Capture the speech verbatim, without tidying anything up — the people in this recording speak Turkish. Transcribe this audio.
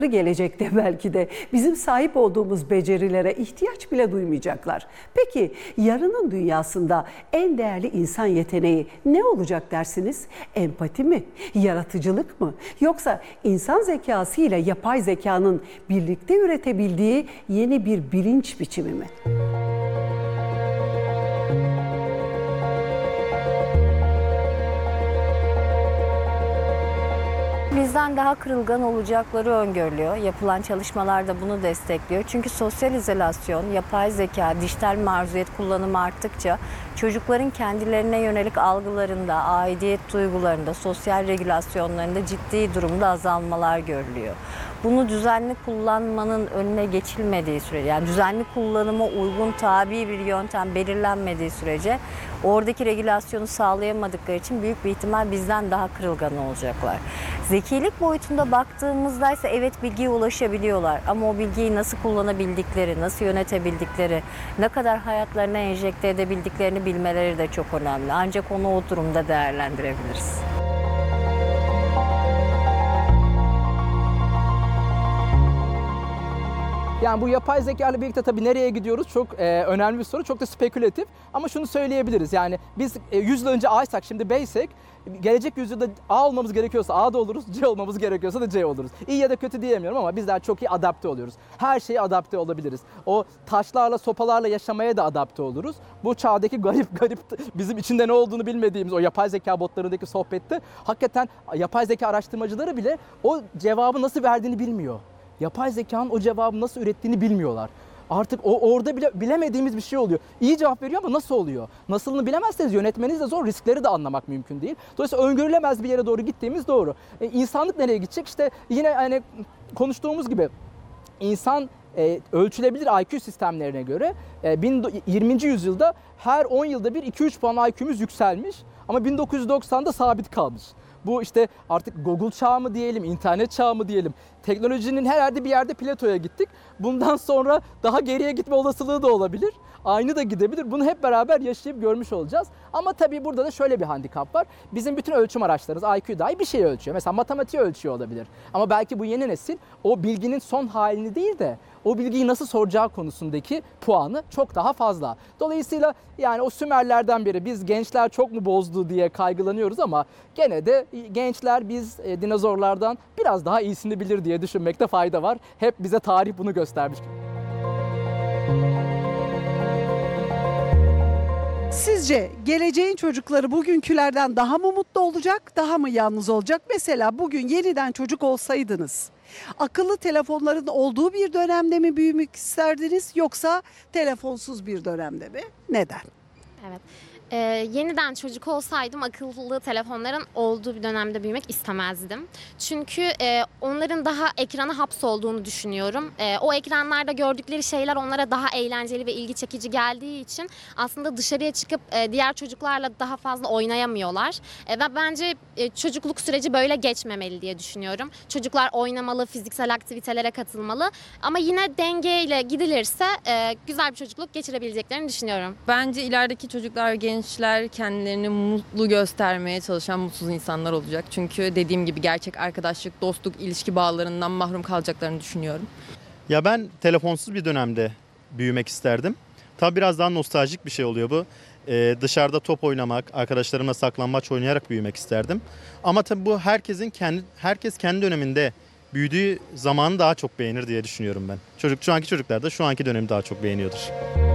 Gelecekte belki de bizim sahip olduğumuz becerilere ihtiyaç bile duymayacaklar. Peki yarının dünyasında en değerli insan yeteneği ne olacak dersiniz? Empati mi? Yaratıcılık mı? Yoksa insan zekası ile yapay zekanın birlikte üretebildiği yeni bir bilinç biçimi mi? Bizden daha kırılgan olacakları öngörülüyor. Yapılan çalışmalar da bunu destekliyor. Çünkü sosyal izolasyon, yapay zeka, dijital maruziyet kullanımı arttıkça çocukların kendilerine yönelik algılarında, aidiyet duygularında, sosyal regülasyonlarında ciddi durumda azalmalar görülüyor. Bunu düzenli kullanmanın önüne geçilmediği sürece, yani düzenli kullanıma uygun tabi bir yöntem belirlenmediği sürece oradaki regülasyonu sağlayamadıkları için büyük bir ihtimal bizden daha kırılgan olacaklar. Zekilik boyutunda baktığımızda ise evet bilgiye ulaşabiliyorlar ama o bilgiyi nasıl kullanabildikleri, nasıl yönetebildikleri, ne kadar hayatlarına enjekte edebildiklerini bilmeleri de çok önemli. Ancak onu o durumda değerlendirebiliriz. Yani bu yapay zeka ile birlikte tabii nereye gidiyoruz çok e, önemli bir soru, çok da spekülatif. Ama şunu söyleyebiliriz, yani biz e, yüz yıl önce A'ysak şimdi B'ysek, gelecek yüzyılda A olmamız gerekiyorsa A'da oluruz, C olmamız gerekiyorsa da C oluruz. İyi ya da kötü diyemiyorum ama bizler çok iyi adapte oluyoruz. Her şeye adapte olabiliriz. O taşlarla, sopalarla yaşamaya da adapte oluruz. Bu çağdaki garip garip bizim içinde ne olduğunu bilmediğimiz o yapay zeka botlarındaki sohbette hakikaten yapay zeka araştırmacıları bile o cevabı nasıl verdiğini bilmiyor. Yapay zekanın o cevabı nasıl ürettiğini bilmiyorlar. Artık o orada bile bilemediğimiz bir şey oluyor. İyi cevap veriyor ama nasıl oluyor? Nasılını bilemezseniz yönetmeniz de zor, riskleri de anlamak mümkün değil. Dolayısıyla öngörülemez bir yere doğru gittiğimiz doğru. E, insanlık nereye gidecek? İşte yine hani konuştuğumuz gibi insan e, ölçülebilir I Q sistemlerine göre e, yirminci yüzyılda her on yılda bir iki üç puan I Q'muz yükselmiş ama bin dokuz yüz doksan'da sabit kalmış. Bu işte artık Google çağı mı diyelim, internet çağı mı diyelim. Teknolojinin her yerde bir yerde platoya gittik. Bundan sonra daha geriye gitme olasılığı da olabilir. Aynı da gidebilir. Bunu hep beraber yaşayıp görmüş olacağız. Ama tabii burada da şöyle bir handikap var. Bizim bütün ölçüm araçlarımız I Q dahi bir şey ölçüyor. Mesela matematiği ölçüyor olabilir. Ama belki bu yeni nesil o bilginin son halini değil de o bilgiyi nasıl soracağı konusundaki puanı çok daha fazla. Dolayısıyla yani o Sümerlerden beri biz gençler çok mu bozdu diye kaygılanıyoruz ama gene de gençler biz e, dinozorlardan biraz daha iyisini bilir diye düşünmekte fayda var. Hep bize tarih bunu göstermiş. Sizce geleceğin çocukları bugünkülerden daha mı mutlu olacak, daha mı yalnız olacak? Mesela bugün yeniden çocuk olsaydınız, akıllı telefonların olduğu bir dönemde mi büyümek isterdiniz yoksa telefonsuz bir dönemde mi? Neden? Evet. Ee, yeniden çocuk olsaydım akıllı telefonların olduğu bir dönemde büyümek istemezdim. Çünkü e, onların daha ekrana hapsolduğunu düşünüyorum. E, o ekranlarda gördükleri şeyler onlara daha eğlenceli ve ilgi çekici geldiği için aslında dışarıya çıkıp e, diğer çocuklarla daha fazla oynayamıyorlar. E, ve bence e, çocukluk süreci böyle geçmemeli diye düşünüyorum. Çocuklar oynamalı, fiziksel aktivitelere katılmalı ama yine dengeyle gidilirse e, güzel bir çocukluk geçirebileceklerini düşünüyorum. Bence ilerideki çocuklar, gençler kendilerini mutlu göstermeye çalışan mutsuz insanlar olacak. Çünkü dediğim gibi gerçek arkadaşlık, dostluk, ilişki bağlarından mahrum kalacaklarını düşünüyorum. Ya ben telefonsuz bir dönemde büyümek isterdim. Tabii biraz daha nostaljik bir şey oluyor bu. Ee, dışarıda top oynamak, arkadaşlarımla saklambaç oynayarak büyümek isterdim. Ama tabii bu herkesin kendi herkes kendi döneminde büyüdüğü zamanı daha çok beğenir diye düşünüyorum ben. Çocuk şu anki çocuklar da şu anki dönemi daha çok beğeniyordur.